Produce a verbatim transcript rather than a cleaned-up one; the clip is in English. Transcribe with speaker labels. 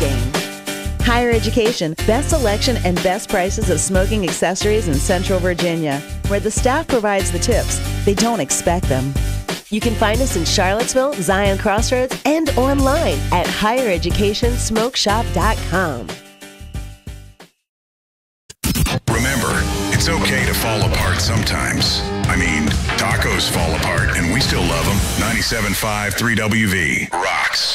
Speaker 1: game. Higher Education, best selection and best prices of smoking accessories in Central Virginia, where the staff provides the tips. They don't expect them. You can find us in Charlottesville, Zion Crossroads, and online at higher education smoke shop dot com.
Speaker 2: Remember, it's okay to fall apart sometimes. I mean, tacos fall apart, and we still love them. ninety-seven point five three W V rocks.